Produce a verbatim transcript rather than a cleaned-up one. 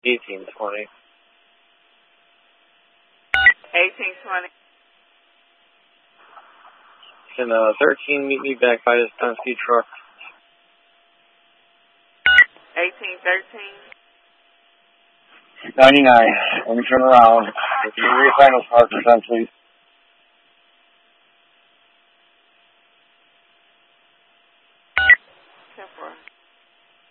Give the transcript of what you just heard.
eighteen twenty. eighteen twenty. Can uh, thirteen meet me back by this Penske truck? eighteen thirteen. ninety-nine. Let me turn around. Can you reassign those parkers then, please?